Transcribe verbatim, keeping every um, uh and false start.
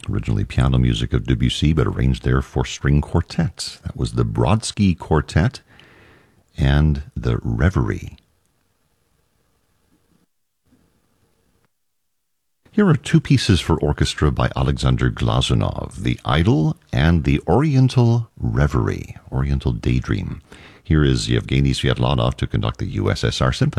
originally piano music of Debussy, but arranged there for string quartet. That was the Brodsky Quartet and the Reverie. Here are two pieces for orchestra by Alexander Glazunov, the Idyll and the Oriental Reverie, Oriental Daydream. Here is Yevgeny Sviatlanov to conduct the U S S R Symphony.